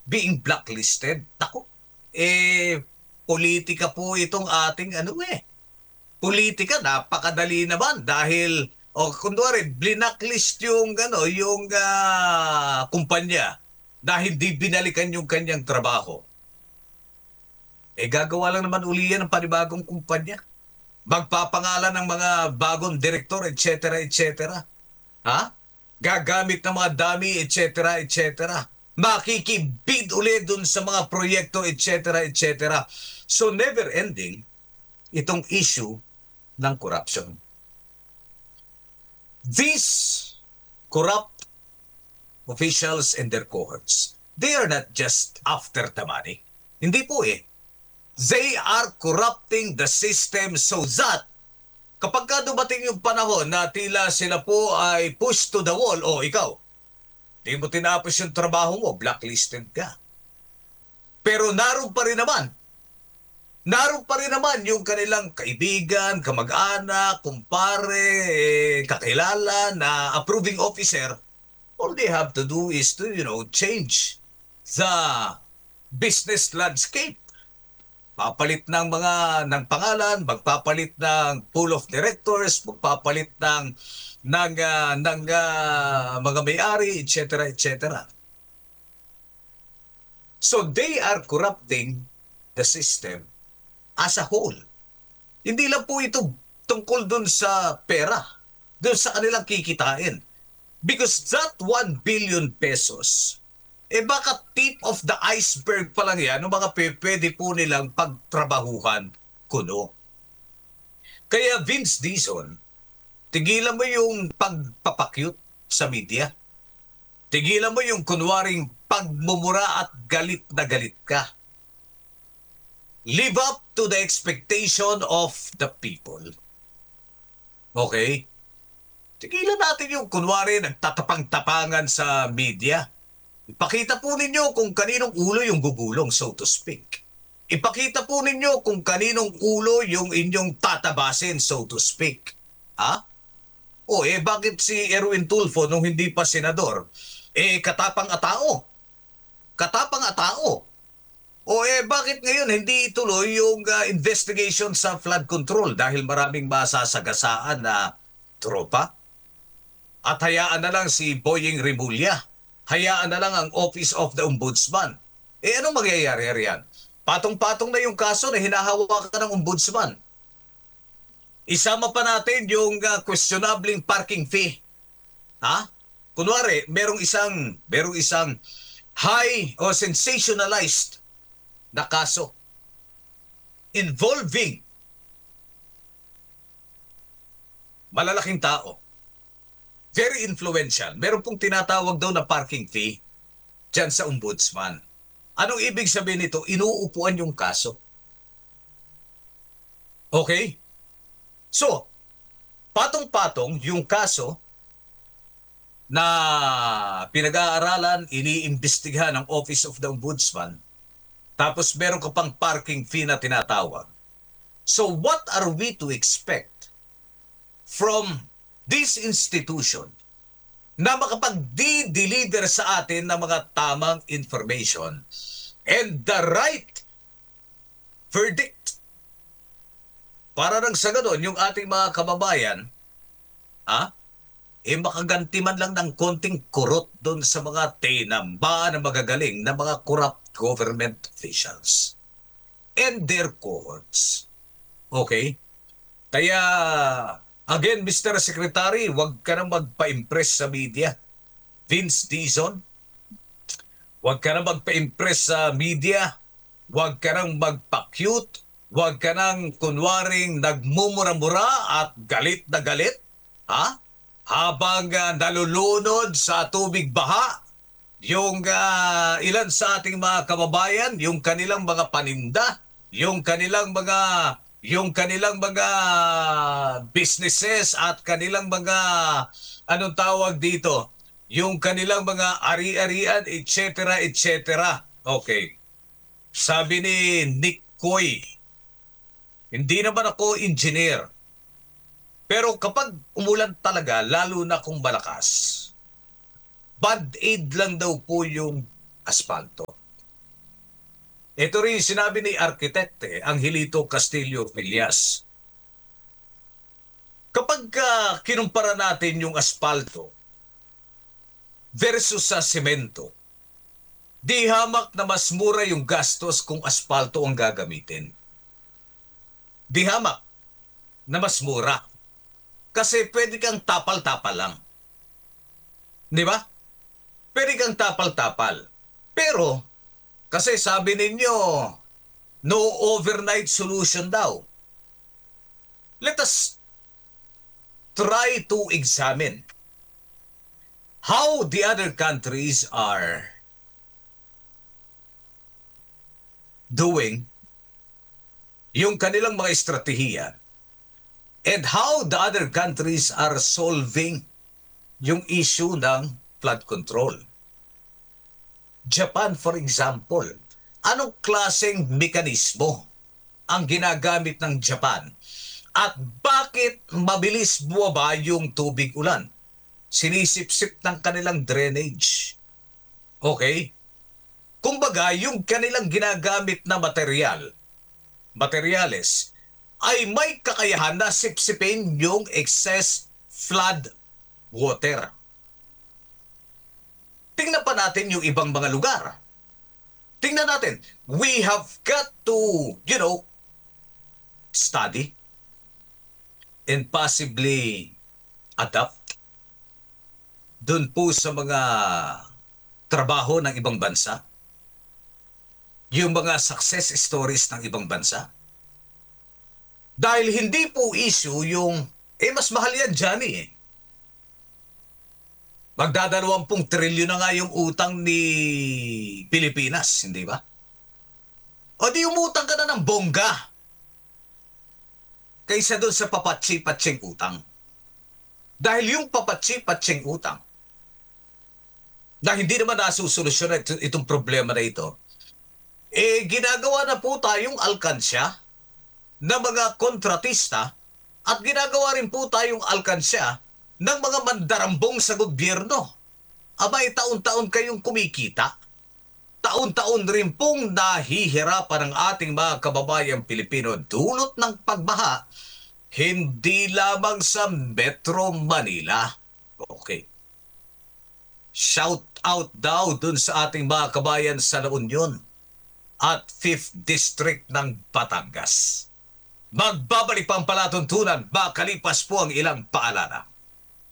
being blacklisted. Ako, eh, politika po itong ating politika, napakadali naman dahil o kunwari blinacklist yung kumpanya na hindi binalikan yung kanyang trabaho. Gagawa lang naman uli yan ng panibagong kumpanya. Magpapangalan ng mga bagong direktor, etc., etc. Ha? Gagamit ng mga dami, etc., etc. Makikibid uli dun sa mga proyekto, etc., etc. So never ending itong issue ng corruption. These corrupt officials and their cohorts, they are not just after the money. Hindi po eh. They are corrupting the system so that kapag ka dumating yung panahon na tila sila po ay push to the wall, o ikaw, di mo tinapos yung trabaho mo, blacklisted ka. Pero naroon pa rin naman yung kanilang kaibigan, kamag-anak, kumpare, kakilala na approving officer. All they have to do is to, change the business landscape. Papalit ng pangalan, magpapalit ng pool of directors, magpapalit ng mga may-ari, etc., etc. So they are corrupting the system as a whole. Hindi lang po ito tungkol dun sa pera, dun sa kanilang kikitain. Because that 1 billion pesos, baka tip of the iceberg pa lang yan, ng mga pwede po nilang pagtrabahuhan kuno. Kaya Vince Dizon, tigilan mo yung pagpapakyut sa media. Tigilan mo yung kunwaring pagmumura at galit na galit ka. Live up to the expectation of the people. Okay? Tigilan natin yung kunwari nagtatapang-tapangan sa media. Ipakita po ninyo kung kaninong ulo yung gugulong, so to speak. Ipakita po ninyo kung kaninong ulo yung inyong tatabasin, so to speak. Ha? Bakit si Erwin Tulfo nung hindi pa senador? Katapang atao. Katapang atao. Bakit ngayon hindi ituloy yung investigation sa flood control dahil maraming masasagasaan na tropa? At hayaan na lang si Boying Rimulya. Hayaan na lang ang Office of the Ombudsman. Anong mangyayari riyan? Patong-patong na yung kaso na hinahawakan ng Ombudsman. Isama pa natin yung questionabling parking fee. Ha? Kunwari, merong isang high o sensationalized na kaso involving malalaking tao. Very influential. Meron pong tinatawag daw na parking fee dyan sa ombudsman. Anong ibig sabihin nito? Inuupuan yung kaso. Okay? So, patong-patong yung kaso na pinag-aaralan, iniimbestigahan ng Office of the Ombudsman, tapos meron ka pang parking fee na tinatawag. So, what are we to expect from this institution na makapag-deliver sa atin ng mga tamang information and the right verdict? Para nang sa ganun, yung ating mga kababayan, makaganti man lang ng konting kurot doon sa mga tinamba na magagaling na mga corrupt government officials and their cohorts. Okay? Kaya again, Mr. Secretary, huwag ka nang magpa-impress sa media. Vince Dizon, huwag ka nang magpa-impress sa media. Huwag ka nang magpa-cute. Huwag ka nang kunwaring nagmumura-mura at galit na galit. Habang nalulunod sa tubig baha, yung ilan sa ating mga kababayan, yung kanilang mga paninda, yung kanilang mga businesses at kanilang mga anong tawag dito, yung kanilang mga ari-arian, etc., etc. Okay. Sabi ni Nick Coy, hindi naman ako engineer. Pero kapag umulan talaga, lalo na kung malakas, band-aid lang daw po yung asfalto. Ito rin sinabi ni Arkitekte Angelito Castillo Villas. Kapag kinumpara natin yung asfalto versus sa semento, di hamak na mas mura yung gastos kung asfalto ang gagamitin. Di hamak na mas mura. Kasi pwede kang tapal-tapal lang. Di ba? Pwede kang tapal-tapal. Pero, kasi sabi ninyo, no overnight solution daw. Let us try to examine how the other countries are doing yung kanilang mga estratehiya and how the other countries are solving yung issue ng flood control. Japan, for example, anong klaseng mekanismo ang ginagamit ng Japan? At bakit mabilis buwaba yung tubig ulan? Sinisip-sip ng kanilang drainage. Okay? Kumbaga, yung kanilang ginagamit na materyales, ay may kakayahan na sipsipin yung excess flood water. Tingnan pa natin yung ibang mga lugar. Tingnan natin. We have got to, study and possibly adapt dun po sa mga trabaho ng ibang bansa. Yung mga success stories ng ibang bansa. Dahil hindi po issue yung, mas mahal yan dyan eh. Magdadalawampung trilyon na nga yung utang ni Pilipinas, hindi ba? O di umutang ka na ng bongga kaysa doon sa papatsi-patsing utang. Dahil yung papatsi-patsing utang na hindi naman nasusolusyon itong problema na ito, ginagawa na po tayong alkansya ng mga kontratista at ginagawa rin po tayong alkansya ng mga mandarambong sa gobyerno. Abay, taon-taon kayong kumikita. Taon-taon rin pong nahihirapan ang ating mga kababayang Pilipino dulot ng pagbaha, hindi lamang sa Metro Manila. Okay. Shout out daw dun sa ating mga kabayan sa La Union at 5th District ng Batangas. Magbabalik pa ang palatuntunan makalipas po ang ilang paalala.